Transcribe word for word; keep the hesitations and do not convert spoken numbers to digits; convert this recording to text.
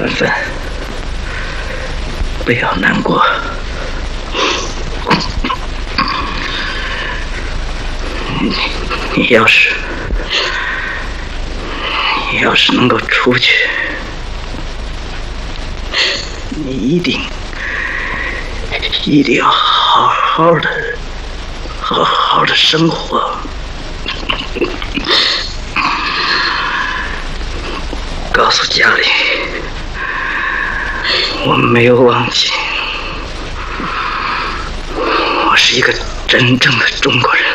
芬芬，不要难过。你你要是你要是能够出去，你一定一定要好好的好好的生活。告诉家里，我没有忘记，我是一个真正的中国人。